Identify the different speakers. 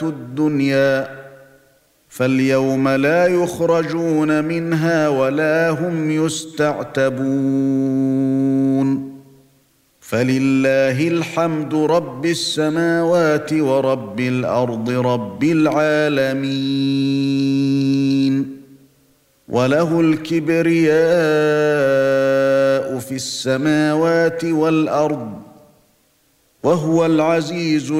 Speaker 1: الدنيا فاليوم لا يخرجون منها ولا هم يستعتبون فلله الحمد رب السماوات ورب الأرض رب العالمين وله الكبرياء في السماوات والأرض وهو العزيز